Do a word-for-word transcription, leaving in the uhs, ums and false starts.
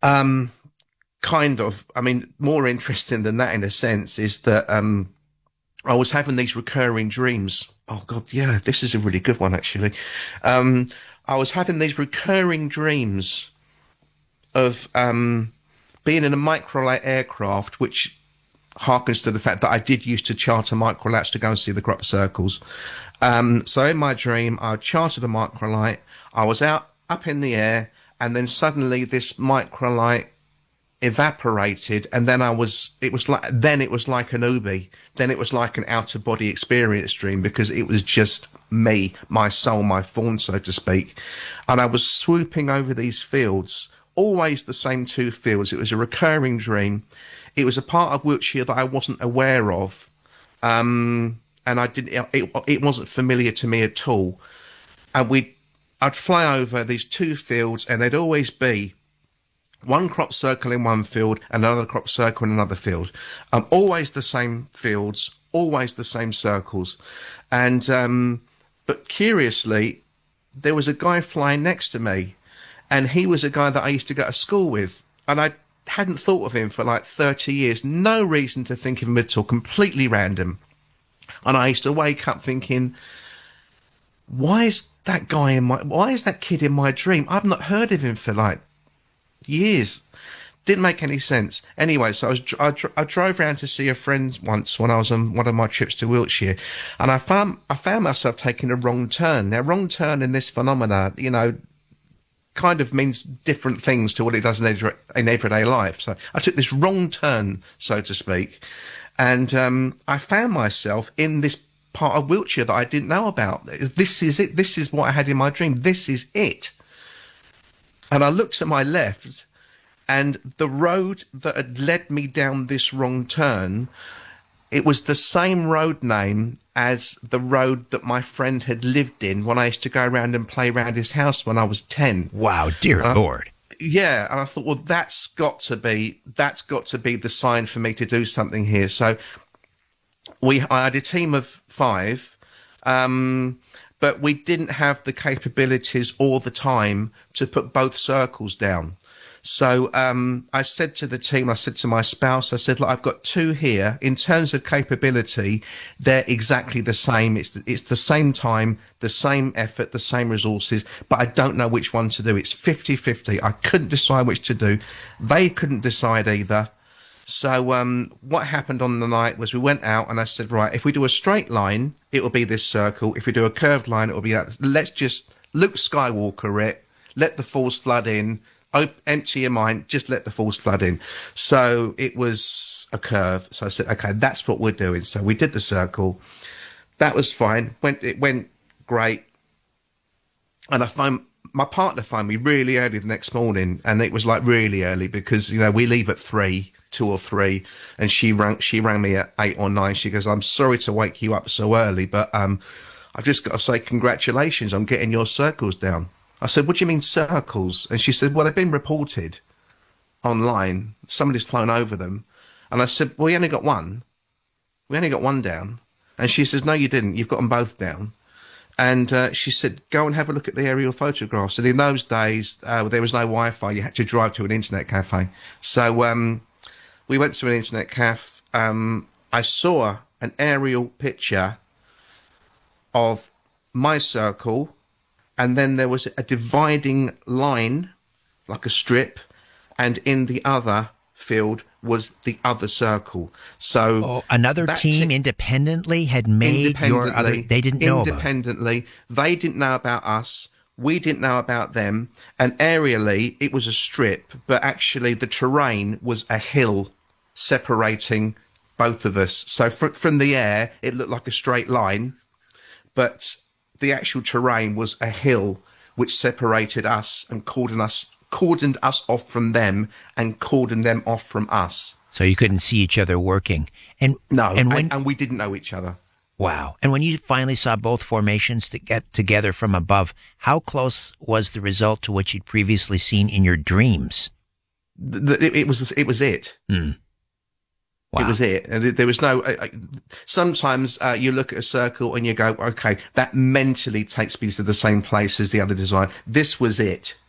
Um, kind of. I mean, more interesting than that in a sense is that um, I was having these recurring dreams. Oh God, yeah, this is a really good one actually. Um, I was having these recurring dreams of um, being in a microlight aircraft, which harkens to the fact that I did used to charter microlights to go and see the crop circles. Um, so in my dream, I chartered a microlight. I was out up in the air, and then suddenly this microlight evaporated, and then I was, it was like, then it was like an Ubi. Then it was like an out of body experience dream because it was just me, my soul, my fawn, so to speak. And I was swooping over these fields, always the same two fields. It was a recurring dream. It was a part of Wiltshire that I wasn't aware of. Um, and I didn't, it, it wasn't familiar to me at all. And we, I'd fly over these two fields, and there'd always be one crop circle in one field and another crop circle in another field. Um, always the same fields, always the same circles. And, um, but curiously, there was a guy flying next to me, and he was a guy that I used to go to school with. And I hadn't thought of him for like thirty years. No reason to think of him at all, completely random. And I used to wake up thinking, why is that guy in my, why is that kid in my dream? I've not heard of him for like years. Didn't make any sense. Anyway, so I was I, I drove round to see a friend once when I was on one of my trips to Wiltshire, and I found I found myself taking a wrong turn. Now, wrong turn in this phenomena, you know, kind of means different things to what it does in, every, in everyday life. So I took this wrong turn, so to speak, and um, I found myself in this part of Wiltshire that I didn't know about. This is it. This is what I had in my dream. This is it. And I looked to my left, and the road that had led me down this wrong turn, it was the same road name as the road that my friend had lived in when I used to go around and play around his house when I was ten. Wow, dear I, Lord. Yeah, and I thought, well, that's got to be, that's got to be the sign for me to do something here. So we, I had a team of five, um, but we didn't have the capabilities all the time to put both circles down. So um, I said to the team, I said to my spouse, I said, look, I've got two here. In terms of capability, they're exactly the same. It's, it's the same time, the same effort, the same resources, but I don't know which one to do. It's fifty-fifty. I couldn't decide which to do. They couldn't decide either. So um, what happened on the night was we went out, and I said, right, if we do a straight line, it will be this circle. If we do a curved line, it will be that. Let's just Luke Skywalker it, let the force flood in, op- empty your mind, just let the force flood in. So it was a curve. So I said, okay, that's what we're doing. So we did the circle. That was fine. Went, it went great. And I found my partner phoned me really early the next morning, and it was like really early because, you know, we leave at three. two or three, and she rang, she rang me at eight or nine. She goes, I'm sorry to wake you up so early, but, um, I've just got to say congratulations on getting your circles down. I said, what do you mean circles? And she said, well, they've been reported online. Somebody's flown over them. And I said, well, we only got one. We only got one down. And she says, no, you didn't. You've got them both down. And uh, she said, go and have a look at the aerial photographs. And in those days, uh, there was no Wi-Fi. You had to drive to an internet cafe. So, um, we went to an internet cafe. Um, I saw an aerial picture of my circle, and then there was a dividing line, like a strip, and in the other field was the other circle. So oh, another team t- independently had made your other. They didn't know about it. Independently, they didn't know about us. We didn't know about them. And aerially, it was a strip, but actually the terrain was a hill separating both of us. So fr- from the air, it looked like a straight line, but the actual terrain was a hill which separated us and cordoned us, cordoned us off from them and cordoned them off from us. So you couldn't see each other working. And no, and, when, and, and we didn't know each other. Wow. And when you finally saw both formations to get together from above, how close was the result to what you'd previously seen in your dreams? The, it, it was it was it. Hmm. Wow. It was it. And there was no, uh, sometimes uh, you look at a circle and you go, okay, that mentally takes me to the same place as the other design. This was it.